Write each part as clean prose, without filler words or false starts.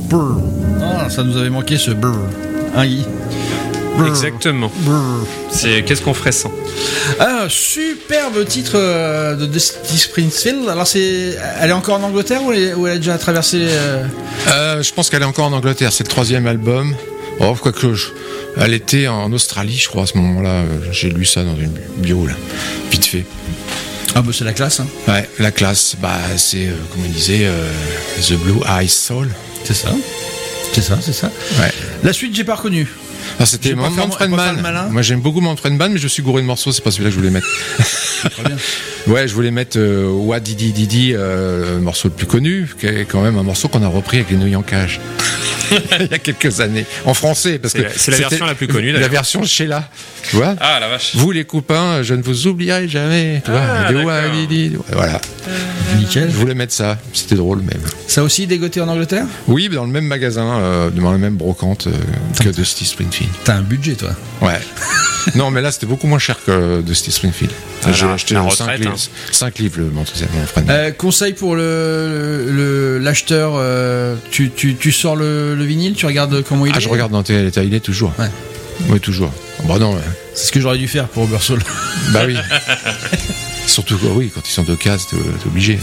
Brr. Ah, ça nous avait manqué ce brr. Hein, Guy? Brr. Exactement. Brr. C'est qu'est-ce qu'on ferait sans? Ah, superbe titre de Dusty Springfield. Alors elle est encore en Angleterre ou elle a déjà traversé Je pense qu'elle est encore en Angleterre. C'est le 3e album. Oh, elle était en Australie, je crois, à ce moment-là. J'ai lu ça dans une bio, là, vite fait. Ah bah c'est la classe, hein. Ouais, la classe, c'est, comme on disait, The Blue Eyes Soul. C'est ça. Ouais. La suite, j'ai pas reconnu. Ah, c'était Manfred Mann. Moi, j'aime beaucoup Manfred Mann, mais je suis gouré de morceaux, c'est pas celui-là que je voulais mettre. Très bien. Ouais, je voulais mettre What Didi Didi, le morceau le plus connu, qui est quand même un morceau qu'on a repris avec les Nouilles en cage. Il y a quelques années. En français, parce que c'est la version la plus connue, d'ailleurs. La version Sheila. Tu vois? Ah, la vache. Vous, les copains, je ne vous oublierai jamais. Tu vois? Voilà. Nickel. Je voulais mettre ça. C'était drôle, même. Ça aussi dégoté en Angleterre? Oui, dans le même magasin, dans la même brocante que Dusty Springfield. T'as un budget, toi? Ouais. Non, mais là, c'était beaucoup moins cher que Dusty Springfield. J'ai acheté 5 livres, le Manfred. Conseil pour l'acheteur, tu sors le vinyle, tu regardes comment il est? Je regarde dans tel état, il est toujours. Ouais. Oui, toujours. Bah non. C'est ce que j'aurais dû faire pour Robert Soul. Bah oui. Surtout quand ils sont de cases, t'es obligé.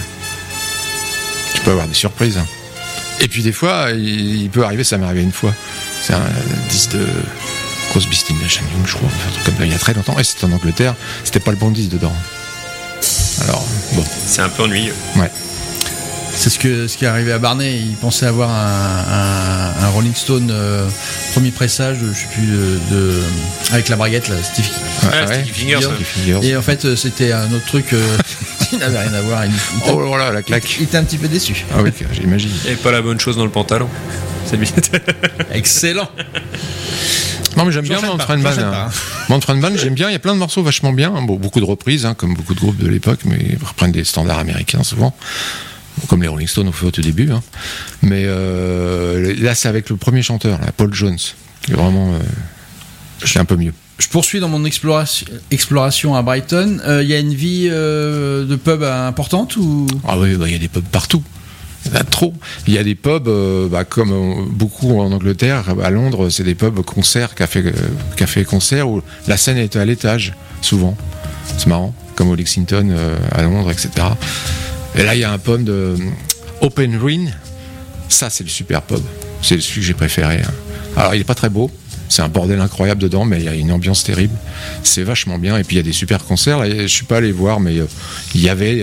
Tu peux avoir des surprises. Hein. Et puis des fois, il peut arriver, ça m'est arrivé une fois. C'est un disque de Crosby, Stills, Nash & Young, je crois, un truc comme ça, il y a très longtemps. Et c'était en Angleterre, c'était pas le bon disque dedans. Alors, bon. C'est un peu ennuyeux. Ouais. C'est ce qui est arrivé à Barnet. Il pensait avoir un Rolling Stone premier pressage, je sais plus avec la braguette là, Stevie Fingers. Et en fait, c'était un autre truc qui n'avait rien à voir. Oh là, la claque. Il était un petit peu déçu. Ah oui, j'imagine. Et pas la bonne chose dans le pantalon. C'est lui. Excellent. Non, mais j'aime bien Manfred Mann. Manfred Mann, j'aime bien. Il y a plein de morceaux vachement bien. Bon, beaucoup de reprises, comme beaucoup de groupes de l'époque, mais ils reprennent des standards américains souvent. Comme les Rolling Stones ont fait au tout début. Mais là, c'est avec le premier chanteur, là, Paul Jones, qui est vraiment c'est un peu mieux. Je poursuis dans mon exploration à Brighton. Il y a une vie de pub importante ou? Ah oui, il y a des pubs partout. Il y en a trop. Il y a des pubs, comme beaucoup en Angleterre, à Londres, c'est des pubs concerts, café-concert, où la scène est à l'étage, souvent. C'est marrant, comme au Lexington à Londres, etc. Et là, il y a un pub de Open Ruin. Ça, c'est le super pub. C'est celui que j'ai préféré. Alors, il est pas très beau. C'est un bordel incroyable dedans, mais il y a une ambiance terrible. C'est vachement bien. Et puis, il y a des super concerts. Là, je suis pas allé voir, mais il y avait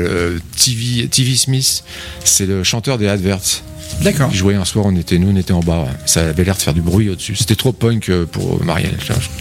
TV Smith. C'est le chanteur des Adverts. D'accord. Il jouait un soir, on était en bas. Ça avait l'air de faire du bruit au-dessus. C'était trop punk pour Marielle.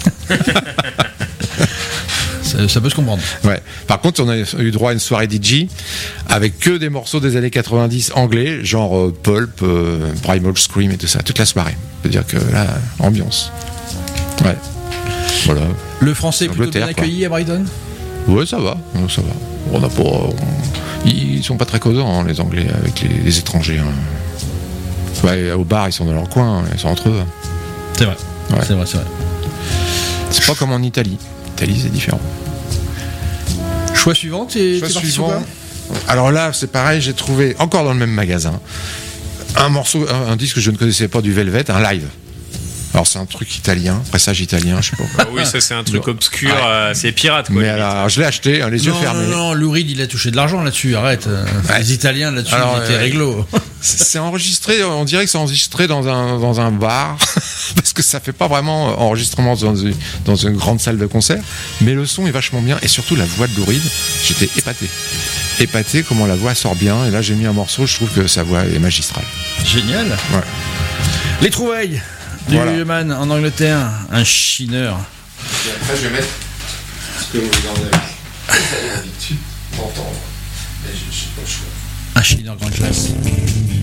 Ça peut se comprendre. Ouais. Par contre, on a eu droit à une soirée DJ avec que des morceaux des années 90 anglais, genre Pulp, Primal Scream et tout ça, toute la soirée. On peut dire que là, ambiance. Ouais. Voilà. Le français est plutôt bien accueilli à Brighton? Ouais, ça va. On a pas. Ils sont pas très causants, les Anglais, avec les étrangers. Ouais, au bar, ils sont dans leur coin, ils sont entre eux. C'est vrai. Ouais. C'est vrai. C'est pas comme en Italie. L'Italie, c'est différent. Choix suivant, t'es parti sur quoi? Alors là, c'est pareil, j'ai trouvé, encore dans le même magasin, un disque que je ne connaissais pas, du Velvet, un live. Alors c'est un truc italien, pressage italien, je sais pas. Ah oui, ça c'est un truc obscur, c'est pirate quoi. Mais alors, je l'ai acheté, les yeux fermés. Non, Lou Reed, il a touché de l'argent là-dessus, arrête. Les Italiens là-dessus, ils étaient réglo. C'est enregistré, on dirait que c'est enregistré dans un bar, parce que ça fait pas vraiment enregistrement dans une grande salle de concert, mais le son est vachement bien, et surtout la voix de Lou Reed, j'étais épaté comment la voix sort bien, et là j'ai mis un morceau, je trouve que sa voix est magistrale. Génial. Ouais. Les trouvailles du Man en Angleterre, un chineur. Et après je vais mettre ce que vous en avez l'habitude d'entendre, mais je sais pas le choix. Un chineur grande classe.